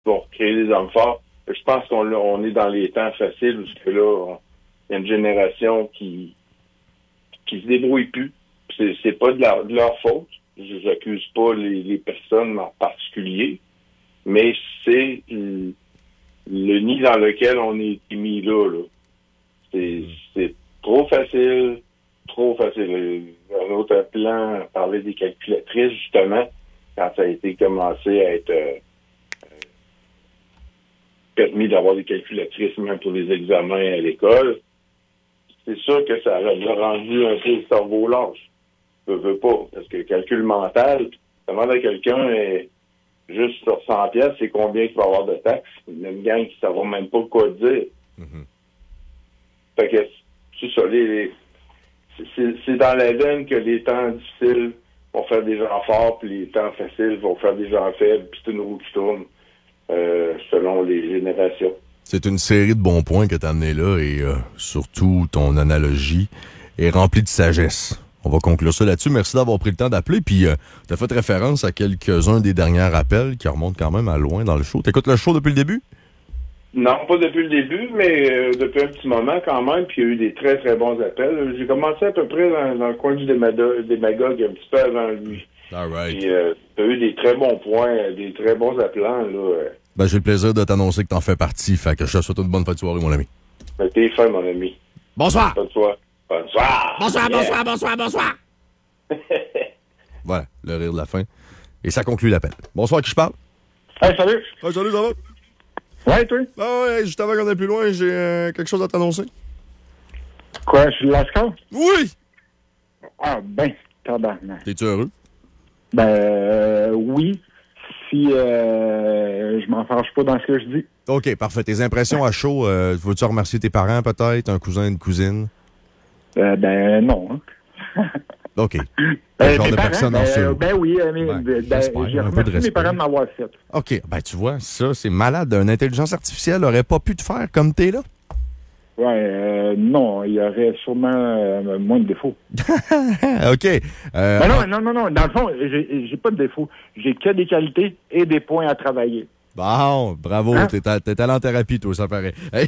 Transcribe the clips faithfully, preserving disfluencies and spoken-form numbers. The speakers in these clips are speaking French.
pour créer des hommes forts. Je pense qu'on on est dans les temps faciles où que là, il y a une génération qui qui se débrouille plus. C'est, c'est pas de, la, de leur faute. Je n'accuse pas les, les personnes en particulier, mais c'est le, le nid dans lequel on est mis là. là. C'est, c'est trop facile, trop facile. Un autre plan parlait des calculatrices, justement, quand ça a été commencé à être euh, permis d'avoir des calculatrices même pour les examens à l'école. C'est sûr que ça a rendu un peu le cerveau lâche. Je veux pas, parce que le calcul mental, ça demande à quelqu'un euh, juste sur cent pièces, c'est combien il va avoir de taxes. Il y a une gang qui ne saura même pas quoi dire. Mm-hmm. Fait que c'est ça, les, les, c'est, c'est dans la veine que les temps difficiles vont faire des gens forts, puis les temps faciles vont faire des gens faibles, puis c'est une roue qui tourne euh, selon les générations. C'est une série de bons points que tu as amené là et euh, surtout ton analogie est remplie de sagesse. On va conclure ça là-dessus. Merci d'avoir pris le temps d'appeler. Puis euh, tu as fait référence à quelques-uns des derniers rappels qui remontent quand même à loin dans le show. T'écoutes le show depuis le début? Non, pas depuis le début, mais euh, depuis un petit moment quand même. Puis il y a eu des très, très bons appels. J'ai commencé à peu près dans, dans le coin du démago- démagogue un petit peu avant lui. All right. Puis euh, tu as eu des très bons points, des très bons appelants, là. Ben, j'ai le plaisir de t'annoncer que t'en fais partie. Fait que je te souhaite une bonne fin de soirée, mon ami. Ben, t'es fin, mon ami. Bonsoir. Bonsoir. Bonsoir. Bonsoir, yeah. bonsoir, bonsoir, bonsoir. Voilà, le rire de la fin. Et ça conclut l'appel. Bonsoir, qui je parle? Hey, salut. Hey, salut, ça va? Ouais, toi? Ah ouais, juste avant qu'on aille plus loin, j'ai euh, quelque chose à t'annoncer. Quoi, je suis de Lascar? Oui! Ah, ben, tabarnak. T'es-tu heureux? Ben, euh, oui. Si euh, je m'en fâche pas dans ce que je dis. OK, parfait. Tes impressions à chaud, euh, veux-tu remercier tes parents, peut-être? Un cousin, une cousine? Euh, ben, non. Hein. OK. Euh, genre de parents, personne ben, en ben oui, mais, ben, ben, j'ai remercié mes parents de m'avoir fait. OK, ben tu vois, ça, c'est malade. Une intelligence artificielle aurait pas pu te faire comme t'es là? Ouais, euh, non, il y aurait sûrement euh, moins de défauts. OK. Euh, ben non, non, non, non. Dans le fond, j'ai, j'ai pas de défauts. J'ai que des qualités et des points à travailler. Bon, bravo. Hein? T'es, t'es allé en thérapie, toi, ça paraît. Hey,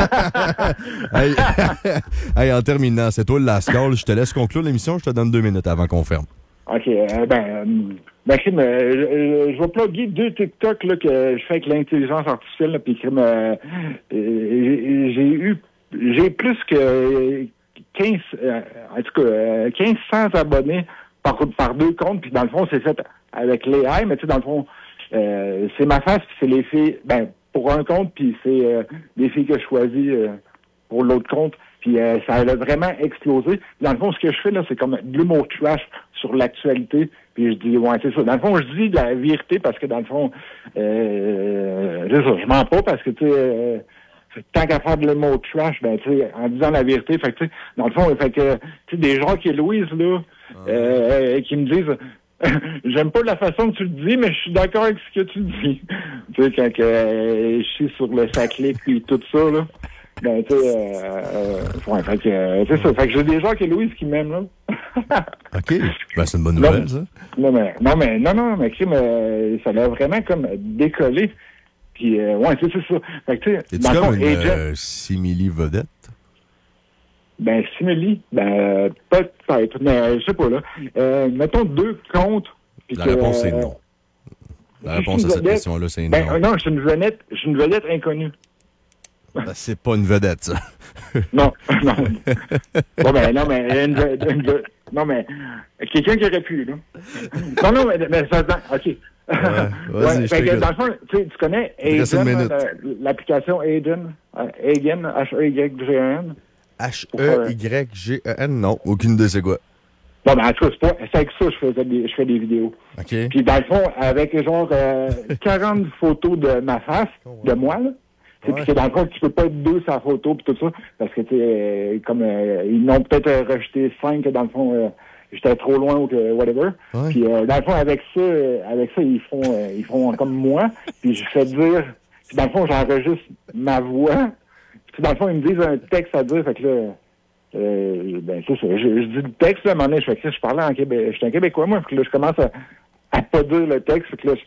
hey, hey, en terminant, c'est toi le last call. Je te laisse conclure l'émission. Je te donne deux minutes avant qu'on ferme. OK. Euh, ben, ben crime, euh, je vais plugger deux TikTok là, que je fais avec l'intelligence artificielle. Là, puis crime, euh, euh, j'ai eu j'ai plus que quinze, euh, en tout cas, euh, quinze cents abonnés par, par deux comptes. Puis dans le fond, c'est fait avec l'A I, mais tu sais, dans le fond, euh, c'est ma face, puis c'est les filles, ben, pour un compte, puis c'est euh, des filles que je choisis euh, pour l'autre compte. Puis euh, ça a vraiment explosé. Dans le fond, ce que je fais, là, c'est comme de l'humour trash sur l'actualité. Puis je dis, ouais, c'est ça. Dans le fond, je dis de la vérité parce que, dans le fond, euh, c'est ça, je mens pas parce que, tu sais, euh, tant qu'à faire de l'humour trash, ben, tu sais, en disant la vérité, fait que, tu sais, dans le fond, fait que, tu sais, des gens qui est Louise, là, euh, qui me disent, j'aime pas la façon que tu le dis, mais je suis d'accord avec ce que tu dis. Tu sais, quand euh, je suis sur le saclé puis tout ça, là. Ben, tu sais, euh, euh, ouais, fait que, euh, c'est ça. Fait que j'ai des gens qui est Louise qui m'aiment, là. OK. Ben, c'est une bonne nouvelle, non, ça. Non, mais, non, mais, non, non, mais, euh, ça l'a vraiment comme décollé. Puis, euh, ouais, c'est, c'est ça. Fait que, tu sais, es-tu comme une euh, simili-vedette? Ben, simili, ben, peut-être, mais je sais pas, là. Euh, mettons deux comptes. La que, réponse, c'est non. La réponse à cette vedette, question-là, c'est ben, non. Non, je suis une vedette, je suis une vedette inconnue. Ben, c'est pas une vedette, ça. Non, non. Bon, ben, non, mais, une, une, une, non, mais, quelqu'un qui aurait pu, là. Non, non, mais, mais ça, OK. Ouais, vas-y, ouais, fait que, dans le fond, tu connais Agen, l'application Agen, Agen, H E Y G E N. H E Y G E N, non, aucune idée c'est quoi. Bon, ben, en tout cas, c'est, pas, c'est avec ça que je, faisais des, je fais des vidéos. OK. Puis, dans le fond, avec genre euh, quarante photos de ma face, de moi, là. Ouais. Puis, dans le fond, tu peux pas être deux sur la photo, puis tout ça, parce que, tu sais, comme, euh, ils m'ont peut-être euh, rejeté cinq, dans le fond, euh, j'étais trop loin ou que whatever. Ouais. Puis, euh, dans le fond, avec ça, euh, avec ça, ils font, euh, ils font comme moi, puis je fais dire, puis dans le fond, j'enregistre ma voix, puis dans le fond, ils me disent un texte à dire, fait que là, euh, ben, c'est ça, je, je dis le texte, là, à un moment donné, je fais que je parlais en Québec, j'étais un Québécois, moi, puis là, je commence à, à pas dire le texte, fait que là, je,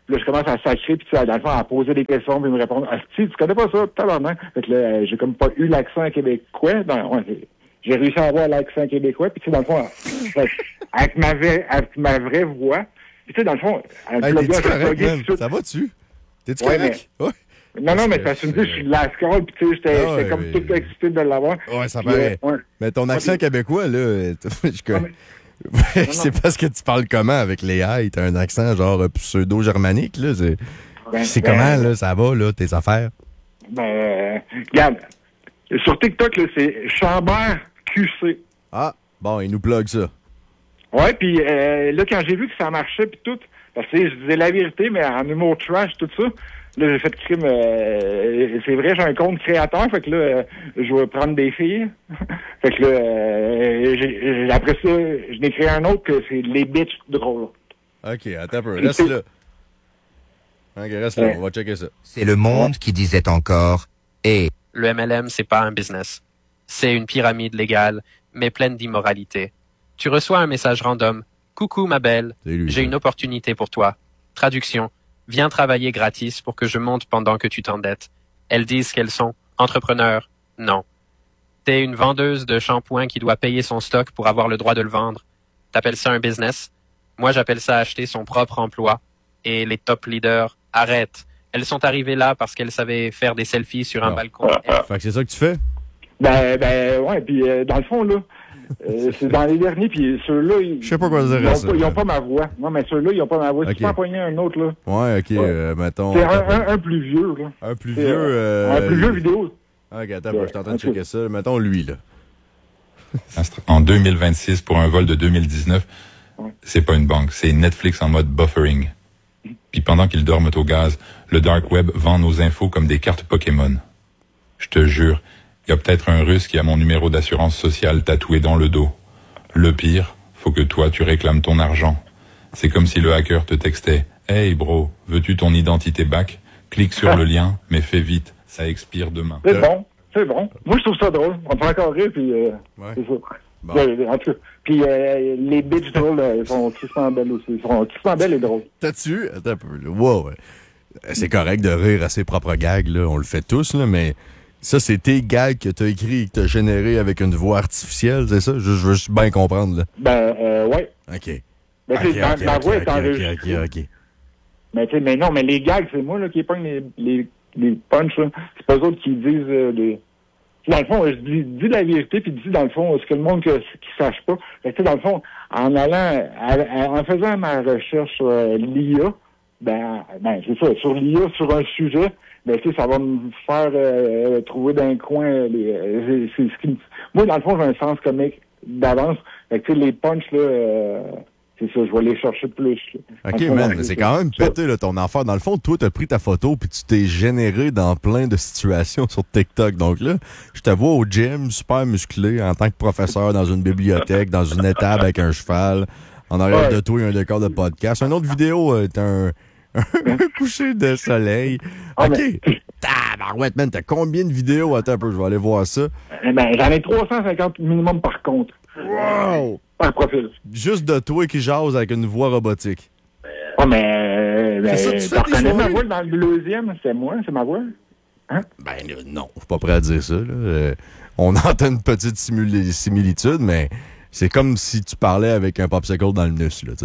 Puis là, je commence à sacrer, puis tu sais, dans le fond, à poser des questions, puis me répondre, ah, si, tu connais pas ça, tabarnak. Fait que là, j'ai comme pas eu l'accent québécois. Ben, ouais, j'ai, j'ai réussi à avoir l'accent québécois, puis tu sais, dans le fond, avec ma, vraie, avec ma vraie voix, puis tu sais, dans le fond, avec hey, le t'es-tu gars, correct, j'ai man? tout. Ça va-tu? T'es-tu Ouais, correct? mais... Ouais. Non, non, mais parce parce que que je suis de la scroll, puis tu sais, j'étais, ah ouais, j'étais comme mais... tout excité de l'avoir. Ouais, ça puis, paraît. Euh, ouais. Mais ton accent ouais, québécois, là, je... non, mais... c'est parce que tu parles comment avec les haies? T'as un accent genre pseudo-germanique, là. C'est, ben, c'est ben, comment, là? Ça va, là, tes affaires? Ben, euh, regarde, sur TikTok, là, c'est Chambert Q C. Ah, bon, il nous plug ça. Ouais, puis euh, là, quand j'ai vu que ça marchait, puis tout, parce que je disais la vérité, mais en humour trash, tout ça, là, j'ai fait crime. Euh, c'est vrai, j'ai un compte créateur, fait que là, euh, je vais prendre des filles. Fait que là, euh, j'ai, j'ai, après ça, je n'ai créé un autre que c'est les bitches drôles. OK, attends un peu. Reste là. OK, reste là. On va checker ça. C'est le monde qui disait encore « Et Le M L M, c'est pas un business. C'est une pyramide légale, mais pleine d'immoralité. Tu reçois un message random. Coucou ma belle, lui, j'ai ça. une opportunité pour toi. Traduction. Viens travailler gratis pour que je monte pendant que tu t'endettes. Elles disent qu'elles sont entrepreneurs. Non. T'es une vendeuse de shampoing qui doit payer son stock pour avoir le droit de le vendre. T'appelles ça un business? Moi, j'appelle ça acheter son propre emploi. Et les top leaders, arrête. Elles sont arrivées là parce qu'elles savaient faire des selfies sur un Ah. balcon. Fait que c'est ça que tu fais? Ben, ben, ouais, puis euh, dans le fond, là, euh, c'est dans les derniers, puis ceux-là, ils, Je sais pas quoi dire ils, à ont ça, pas, ils ont man. pas ma voix. Non, mais ceux-là, ils ont pas ma voix. Ok. Tu peux en poigner un autre, là. Ouais, OK, Ouais. euh, mettons... C'est un, attends un, un plus vieux, là. un plus C'est, vieux... euh, euh, Un plus vieux vidéo. OK, attends, un peu, je suis en train de Ok. checker ça. Mettons lui, là. En deux mille vingt-six, pour un vol de deux mille dix-neuf, c'est pas une banque, c'est Netflix en mode buffering. Puis pendant qu'ils dorment au gaz, le dark web vend nos infos comme des cartes Pokémon. Je te jure, il y a peut-être un Russe qui a mon numéro d'assurance sociale tatoué dans le dos. Le pire, faut que toi tu réclames ton argent. C'est comme si le hacker te textait « Hey bro, veux-tu ton identité back? Clique sur le lien, mais fais vite, ça expire demain. » C'est bon. C'est bon. Moi, je trouve ça drôle. On me fait encore rire, puis euh, Ouais. c'est ça. Bon. Ouais, en tout cas. Puis euh, les bitches drôles, elles sont crissement belles aussi. Elles sont crissement belles et drôles. T'as-tu? Attends un peu, là. Wow, ouais. C'est correct de rire à ses propres gags, là. On le fait tous, là, mais ça, c'est tes gags que t'as écrits et que t'as générés avec une voix artificielle, c'est ça? Je, je veux juste bien comprendre, là. Ben, euh, ouais. OK. Ben, tu sais, ma, ma voix est enregistrée. OK, OK, OK. Mais, tu sais, mais non, mais les gags, c'est moi là, qui pogne les, les, les punchs. Là. C'est pas eux autres qui disent euh, des... Dans le fond, je dis, dis la vérité, puis dis, dans le fond, ce que le monde que, qui sache pas. Fait que, tu sais, dans le fond, en allant, à- à- en faisant ma recherche sur euh, l'I A, ben, ben c'est ça, sur l'I A, sur un sujet, ben, tu sais, ça va me faire euh, trouver d'un coin les... euh, c'est, c'est ce qui me- Moi, dans le fond, j'ai un sens comique d'avance. Fait que, tu sais, les punchs, là... Euh, c'est ça, je vais les chercher plus. Là. OK, En man, fond, c'est quand même pété, là, ton affaire. Dans le fond, toi, t'as pris ta photo puis tu t'es généré dans plein de situations sur TikTok. Donc là, je te vois au gym, super musclé, en tant que professeur dans une bibliothèque, dans une étable avec un cheval. En arrière Ouais. de toi, il y a un décor de podcast. Une autre vidéo, euh, t'as un, un coucher de soleil. Ah, OK. mais- Tabarouette, man, t'as combien de vidéos? Attends un peu, je vais aller voir ça. Eh ben, j'en ai trois cent cinquante minimum par compte. Wow! Par profil. Juste de toi qui jase avec une voix robotique. Ah, mais, euh, ben, C'est ça que tu fais t'as tes reconnu ma soirées? voix dans le deuxième? C'est moi, c'est ma voix? Ben là, non, je suis pas prêt à dire ça. Là. Euh, on entend une petite simuli- similitude, mais c'est comme si tu parlais avec un popsicle dans le nus, là, tu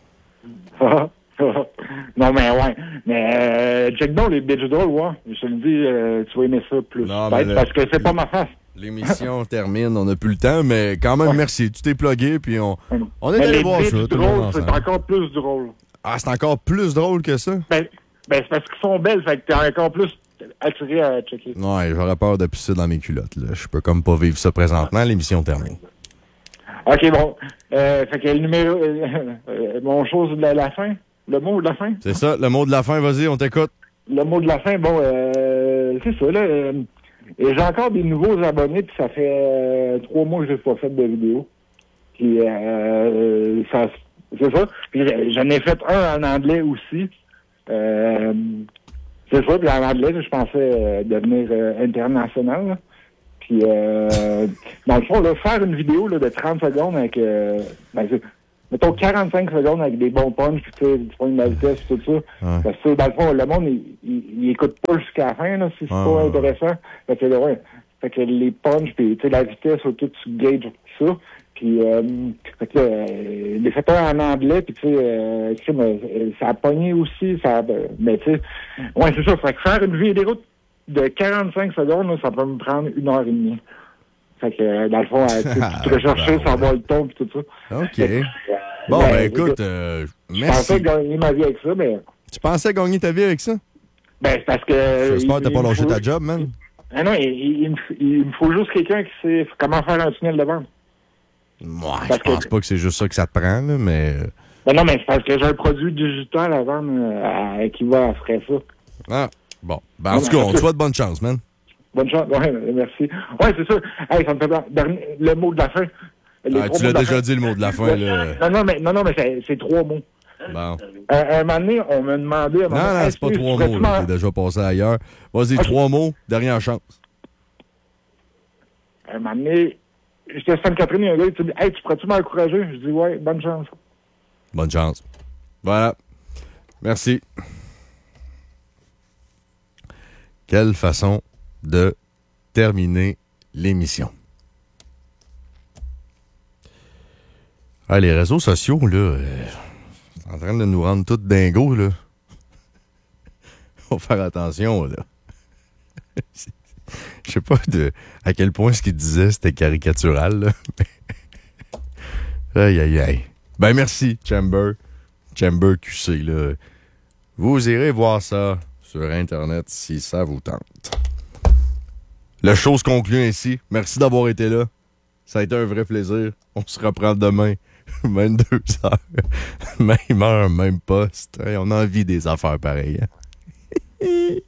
sais. Non, mais ouais. Mais, euh, check donc les bitch drôles, ouais. Je te le dis, euh, tu vas aimer ça plus. Non, mais Peut-être le- parce que c'est pas ma face. L'émission termine, on n'a plus le temps, mais quand même, Ouais. merci. Tu t'es plugué, puis on, on est Mais allé les voir bitch ça, tout le monde drôles, c'est ensemble. encore plus drôle. Ah, c'est encore plus drôle que ça? Ben, ben c'est parce qu'ils sont belles, fait que t'es encore plus attiré à checker. Ouais, j'aurais peur de pisser dans mes culottes, là. Je peux comme pas vivre ça présentement, l'émission termine. OK, bon. Euh, fait que le numéro... Euh, euh, mon chose de la, la fin? Le mot de la fin? C'est ça, le mot de la fin, vas-y, on t'écoute. Le mot de la fin, bon, euh, c'est ça, là. Euh, et j'ai encore des nouveaux abonnés, puis ça fait euh, trois mois que j'ai pas fait de vidéo. Puis, euh, ça, c'est ça. Puis j'en ai fait un en anglais aussi. Euh, c'est ça, puis en anglais, je pensais euh, devenir euh, international. Là. Puis, euh, dans le fond, là, faire une vidéo là, de trente secondes avec... Euh, ben, c'est- mettons, quarante-cinq secondes avec des bons punch, puis tu sais, tu prends de la vitesse, tout ça. Ouais. Parce que, dans le fond, le monde, il, il, il écoute pas jusqu'à la fin, là, si c'est Ouais, pas ouais, intéressant. Fait que, ouais. Fait que les punch, puis, tu sais, la vitesse, autour, tu gages tout ça. Puis, euh, fait que, euh, les fauteurs en anglais, puis, tu sais, euh, euh, ça a pogné aussi, ça a, mais, tu sais, ouais, c'est ça. Fait que faire une vidéo de quarante-cinq secondes, là, ça peut me prendre une heure et demie. Fait que, euh, dans le fond, euh, tu, tu te recherches, ça va le ton, puis tout ça. OK. Fait que, Bon, ben, ben, écoute, euh, je merci. pensais gagner ma vie avec ça, mais, Tu pensais gagner ta vie avec ça? ben, c'est parce que... J'espère que t'as il- pas il me lâché faut- ta job, man. Ah non, il, il, il me, il me faut juste quelqu'un qui sait comment faire un tunnel de vente. Moi, je Parce que- pense pas que c'est juste ça que ça te prend, là, mais... euh, Ben non, mais c'est parce que j'ai un produit digital à vendre euh, à- qui va offrir ça. Ah, bon. Ben, en tout cas, on te souhaite bonne chance, man. Bonne chance. Ouais, merci. Ouais, c'est ça. Hey, ça me fait peur. Dernier- le mot de la fin. Les Ah, trois tu mots l'as de la déjà fin. dit, le mot de la fin, là. Non, non, mais, non, non, mais c'est, c'est trois mots. Bon. Euh, un moment donné, on m'a demandé... À un Non, moment donné, non, hey, c'est pas Steve, trois pourrais-tu mots, là. m'en- T'es déjà passé ailleurs. Vas-y, Ok. trois mots, dernière chance. Un moment donné, j'étais à Sainte-Catherine, il y a un gars qui me dit « Hey, tu pourrais-tu m'encourager? » Je dis « Ouais, bonne chance. Bonne chance. Voilà. Merci. Quelle façon de terminer l'émission. Ah, les réseaux sociaux, là, euh, c'est en train de nous rendre tous dingos, là. Faut faire attention, là. Je sais pas de à quel point ce qu'il disait, c'était caricatural, là. Aïe, aïe, aïe. Ben, merci, Chamber. Chamber Q C, là. Vous irez voir ça sur Internet si ça vous tente. Le show se conclut ainsi. Merci d'avoir été là. Ça a été un vrai plaisir. On se reprend demain. vingt-deux heures. Même heure, même poste. Hey, on a envie des affaires pareilles. Hein?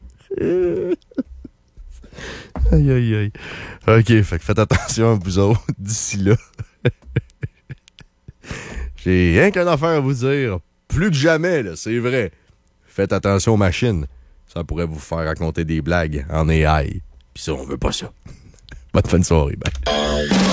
Aïe, aïe, aïe. OK, fait que faites attention à vous autres d'ici là. J'ai rien qu'une affaire à vous dire. Plus que jamais, là, c'est vrai. Faites attention aux machines. Ça pourrait vous faire raconter des blagues en A I. Puis ça, on veut pas ça. Bonne fin de soirée. Bye.